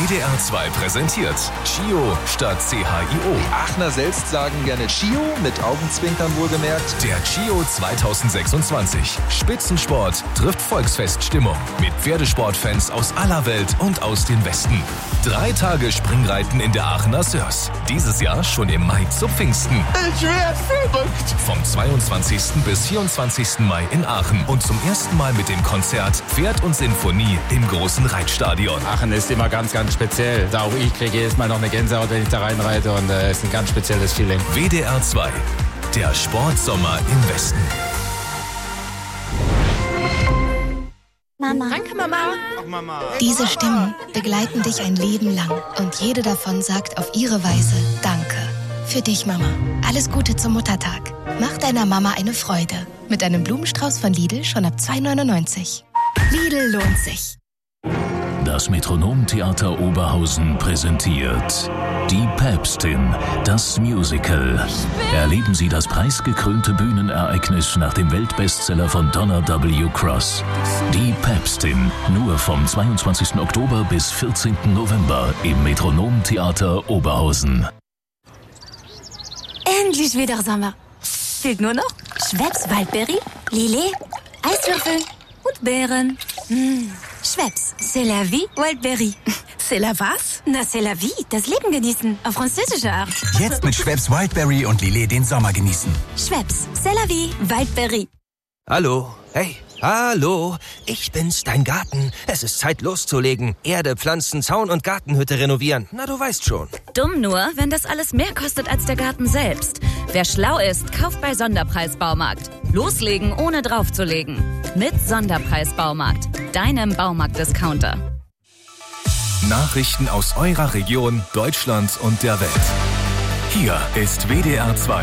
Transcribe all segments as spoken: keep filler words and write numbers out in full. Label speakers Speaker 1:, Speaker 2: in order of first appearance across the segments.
Speaker 1: D R zwei präsentiert Chio statt C H I O.
Speaker 2: Die Aachener selbst sagen gerne Chio, mit Augenzwinkern wohlgemerkt.
Speaker 1: Der Chio zweitausendsechsundzwanzig. Spitzensport trifft Volksfeststimmung. Mit Pferdesportfans aus aller Welt und aus dem Westen. Drei Tage Springreiten in der Aachener Sörs. Dieses Jahr schon im Mai zu Pfingsten.
Speaker 2: Ich werd verrückt.
Speaker 1: Vom zweiundzwanzigsten bis vierundzwanzigsten Mai in Aachen. Und zum ersten Mal mit dem Konzert Pferd und Sinfonie im großen Reitstadion.
Speaker 3: Aachen ist immer ganz, ganz speziell. Auch ich kriege jedes Mal noch eine Gänsehaut, wenn ich da reinreite. Und es äh, ist ein ganz spezielles Feeling.
Speaker 1: W D R zwei. Der Sportsommer im Westen.
Speaker 4: Mama.
Speaker 5: Danke, Mama.
Speaker 6: Ach, Mama.
Speaker 4: Diese Stimmen begleiten dich ein Leben lang. Und jede davon sagt auf ihre Weise Danke. Für dich, Mama. Alles Gute zum Muttertag. Mach deiner Mama eine Freude. Mit einem Blumenstrauß von Lidl schon ab zwei neunundneunzig. Lidl lohnt sich.
Speaker 7: Das Metronomtheater Oberhausen präsentiert Die Päpstin, das Musical. Erleben Sie das preisgekrönte Bühnenereignis nach dem Weltbestseller von Donna W. Cross. Die Päpstin, nur vom zweiundzwanzigsten Oktober bis vierzehnten November im Metronomtheater Oberhausen.
Speaker 5: Endlich wieder Sommer. Fehlt nur noch Schweppes Waldbeere, Lillet, Eiswürfel und Beeren. Mmh. Schweppes, c'est la vie, Wildberry.
Speaker 8: C'est la was?
Speaker 5: Na, c'est la vie, das Leben genießen, auf französische Art.
Speaker 9: Jetzt mit Schweppes Wildberry und Lillet den Sommer genießen.
Speaker 5: Schweppes, c'est la vie, Wildberry.
Speaker 10: Hallo, hey, hallo, ich bin's, dein Garten. Es ist Zeit loszulegen. Erde, Pflanzen, Zaun und Gartenhütte renovieren. Na, du weißt schon.
Speaker 11: Dumm nur, wenn das alles mehr kostet als der Garten selbst. Wer schlau ist, kauft bei Sonderpreis-Baumarkt. Loslegen, ohne draufzulegen. Mit Sonderpreis-Baumarkt, deinem Baumarkt-Discounter.
Speaker 1: Nachrichten aus eurer Region, Deutschland und der Welt. Hier ist W D R zwei.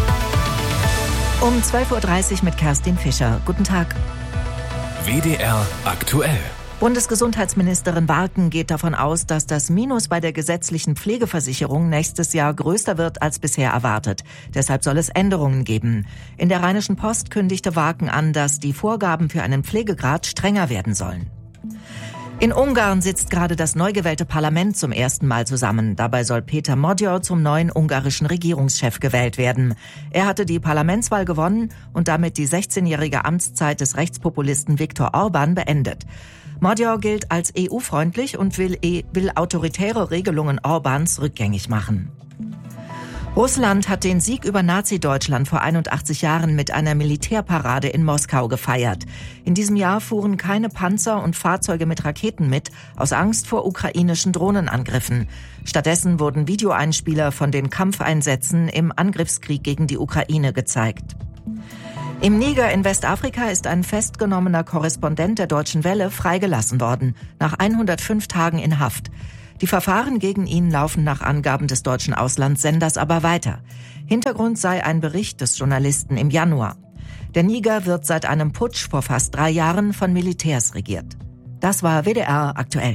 Speaker 12: Um zwölf Uhr dreißig mit Kerstin Fischer. Guten Tag.
Speaker 1: W D R aktuell.
Speaker 12: Bundesgesundheitsministerin Warken geht davon aus, dass das Minus bei der gesetzlichen Pflegeversicherung nächstes Jahr größer wird als bisher erwartet. Deshalb soll es Änderungen geben. In der Rheinischen Post kündigte Warken an, dass die Vorgaben für einen Pflegegrad strenger werden sollen. In Ungarn sitzt gerade das neu gewählte Parlament zum ersten Mal zusammen. Dabei soll Péter Magyar zum neuen ungarischen Regierungschef gewählt werden. Er hatte die Parlamentswahl gewonnen und damit die sechzehnjährige Amtszeit des Rechtspopulisten Viktor Orbán beendet. Magyar gilt als E U-freundlich und will, e- will autoritäre Regelungen Orbáns rückgängig machen. Russland hat den Sieg über Nazi-Deutschland vor einundachtzig Jahren mit einer Militärparade in Moskau gefeiert. In diesem Jahr fuhren keine Panzer und Fahrzeuge mit Raketen mit, aus Angst vor ukrainischen Drohnenangriffen. Stattdessen wurden Videoeinspieler von den Kampfeinsätzen im Angriffskrieg gegen die Ukraine gezeigt. Im Niger in Westafrika ist ein festgenommener Korrespondent der Deutschen Welle freigelassen worden, nach hundertfünf Tagen in Haft. Die Verfahren gegen ihn laufen nach Angaben des deutschen Auslandssenders aber weiter. Hintergrund sei ein Bericht des Journalisten im Januar. Der Niger wird seit einem Putsch vor fast drei Jahren von Militärs regiert. Das war W D R aktuell.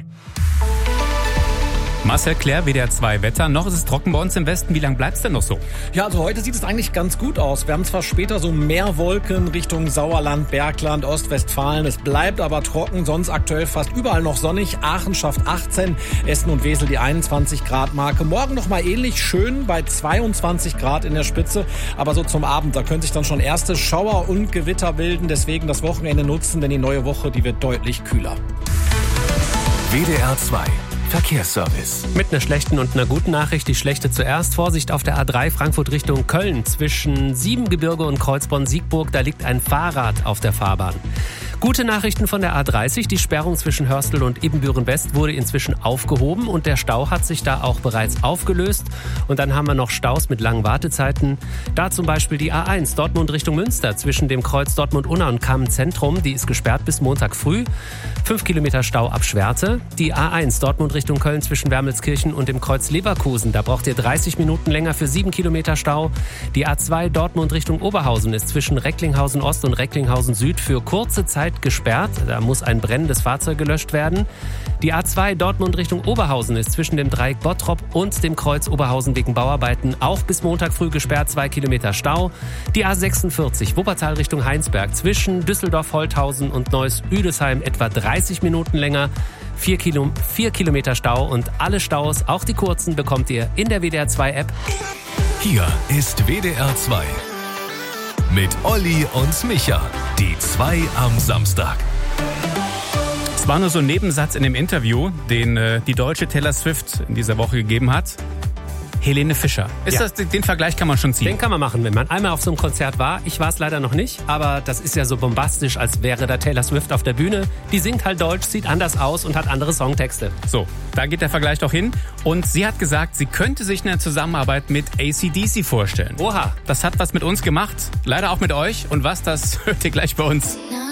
Speaker 13: Marcel Claire, W D R zwei Wetter. Noch ist es trocken bei uns im Westen. Wie lange bleibt es denn noch so?
Speaker 14: Ja, also heute sieht es eigentlich ganz gut aus. Wir haben zwar später so mehr Wolken Richtung Sauerland, Bergland, Ostwestfalen. Es bleibt aber trocken, sonst aktuell fast überall noch sonnig. Aachen schafft achtzehn, Essen und Wesel die einundzwanzig Grad Marke. Morgen noch mal ähnlich schön bei zweiundzwanzig Grad in der Spitze. Aber so zum Abend, da könnte sich dann schon erste Schauer und Gewitter bilden. Deswegen das Wochenende nutzen, denn die neue Woche, die wird deutlich kühler.
Speaker 1: W D R zwei. Verkehrsservice.
Speaker 13: Mit einer schlechten und einer guten Nachricht. Die schlechte zuerst. Vorsicht auf der A drei Frankfurt Richtung Köln. Zwischen Siebengebirge und Kreuzborn-Siegburg, da liegt ein Fahrrad auf der Fahrbahn. Gute Nachrichten von der A dreißig. Die Sperrung zwischen Hörstel und Ibbenbüren-West wurde inzwischen aufgehoben und der Stau hat sich da auch bereits aufgelöst. Und dann haben wir noch Staus mit langen Wartezeiten. Da zum Beispiel die A eins Dortmund Richtung Münster zwischen dem Kreuz Dortmund-Unna und Kamen-Zentrum. Die ist gesperrt bis Montag früh. Fünf Kilometer Stau ab Schwerte. Die A eins Dortmund Richtung Köln zwischen Wermelskirchen und dem Kreuz Leverkusen. Da braucht ihr dreißig Minuten länger für sieben Kilometer Stau. Die A zwei Dortmund Richtung Oberhausen ist zwischen Recklinghausen Ost und Recklinghausen Süd für kurze Zeit gesperrt. Da muss ein brennendes Fahrzeug gelöscht werden. Die A zwei Dortmund Richtung Oberhausen ist zwischen dem Dreieck Bottrop und dem Kreuz Oberhausen wegen Bauarbeiten auch bis Montag früh gesperrt, zwei Kilometer Stau. Die A sechsundvierzig Wuppertal Richtung Heinsberg zwischen Düsseldorf-Holthausen und Neuss-Üdesheim etwa dreißig Minuten länger Vier, Kilo, vier Kilometer Stau und alle Staus, auch die kurzen, bekommt ihr in der W D R zwei App.
Speaker 1: Hier ist W D R zwei. Mit Olli und Micha. Die zwei am Samstag.
Speaker 6: Es war nur so ein Nebensatz in dem Interview, den äh, die deutsche Taylor Swift in dieser Woche gegeben hat. Helene Fischer. Ist
Speaker 13: Ja.
Speaker 6: das, den Vergleich kann man schon ziehen?
Speaker 13: Den kann man machen, wenn man einmal auf so einem Konzert war. Ich war es leider noch nicht, aber das ist ja so bombastisch, als wäre da Taylor Swift auf der Bühne. Die singt halt Deutsch, sieht anders aus und hat andere Songtexte.
Speaker 6: So, da geht der Vergleich doch hin. Und sie hat gesagt, sie könnte sich eine Zusammenarbeit mit A C D C vorstellen.
Speaker 13: Oha.
Speaker 6: Das hat was mit uns gemacht, leider auch mit euch. Und was, das hört ihr gleich bei uns.
Speaker 5: Na,